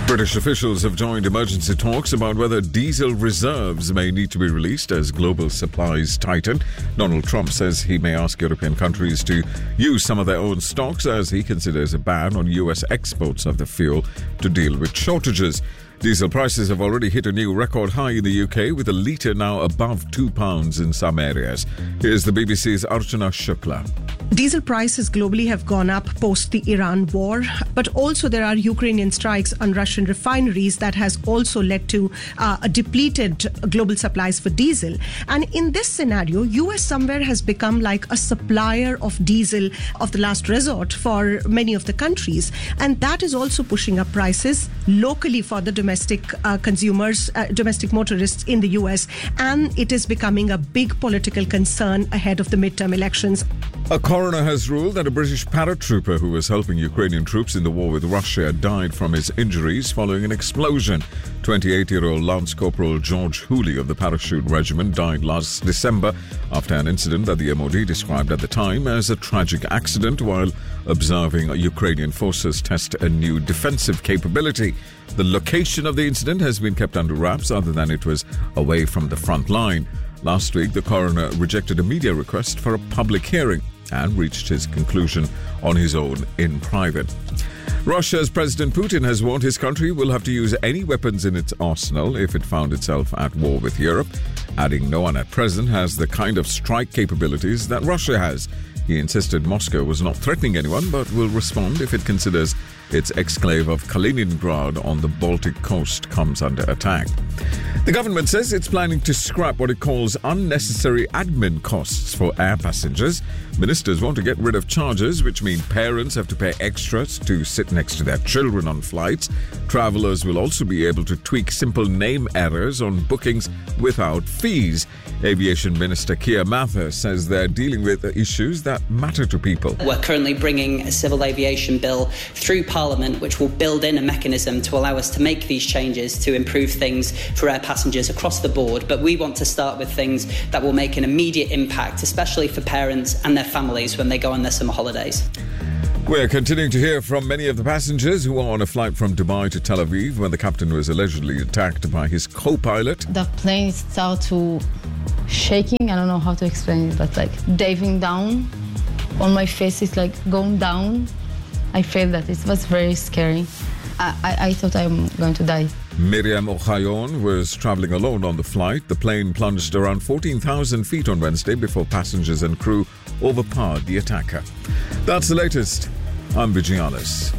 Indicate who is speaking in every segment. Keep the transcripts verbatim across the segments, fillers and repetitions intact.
Speaker 1: British officials have joined emergency talks about whether diesel reserves may need to be released as global supplies tighten. Donald Trump says he may ask European countries to use some of their own stocks as he considers a ban on U S exports of the fuel to deal with shortages. Diesel prices have already hit a new record high in the U K, with a litre now above two pounds in some areas. Here's the B B C's Archana Shukla.
Speaker 2: Diesel prices globally have gone up post the Iran war, but also there are Ukrainian strikes on Russian refineries that has also led to uh, a depleted global supplies for diesel. And in this scenario, U S somewhere has become like a supplier of diesel of the last resort for many of the countries. And that is also pushing up prices locally for the domestic uh, consumers, uh, domestic motorists in the U S. And it is becoming a big political concern ahead of the midterm elections.
Speaker 1: A coroner has ruled that a British paratrooper who was helping Ukrainian troops in the war with Russia died from his injuries following an explosion. twenty-eight-year-old Lance Corporal George Hooley of the Parachute Regiment died last December after an incident that the M O D described at the time as a tragic accident while observing Ukrainian forces test a new defensive capability. The location of the incident has been kept under wraps other than it was away from the front line. Last week, the coroner rejected a media request for a public hearing and reached his conclusion on his own in private. Russia's President Putin has warned his country will have to use any weapons in its arsenal if it found itself at war with Europe, adding no one at present has the kind of strike capabilities that Russia has. He insisted Moscow was not threatening anyone but will respond if it considers its exclave of Kaliningrad on the Baltic coast comes under attack. The government says it's planning to scrap what it calls unnecessary admin costs for air passengers. Ministers want to get rid of charges which mean parents have to pay extras to sit next to their children on flights. Travellers will also be able to tweak simple name errors on bookings without fees. Aviation Minister Keir Mather says they're dealing with issues that matter to people.
Speaker 3: We're currently bringing a civil aviation bill through Parliament which will build in a mechanism to allow us to make these changes to improve things for air passengers across the board. But we want to start with things that will make an immediate impact, especially for parents and their families when they go on their summer holidays.
Speaker 1: We're continuing to hear from many of the passengers who are on a flight from Dubai to Tel Aviv when the captain was allegedly attacked by his co-pilot.
Speaker 4: The plane started to shaking. I don't know how to explain it, but like diving down on my face. It's like going down. I felt that it was very scary. I, I, I thought I'm going to die.
Speaker 1: Miriam Ochayon was travelling alone on the flight. The plane plunged around fourteen thousand feet on Wednesday before passengers and crew overpowered the attacker. That's the latest. I'm Vigianis.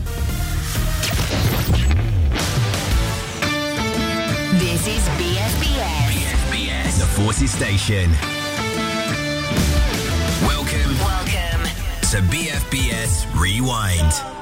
Speaker 5: This is B F B S.
Speaker 6: B F B S, the Forces Station. Welcome.
Speaker 5: Welcome
Speaker 6: to B F B S Rewind.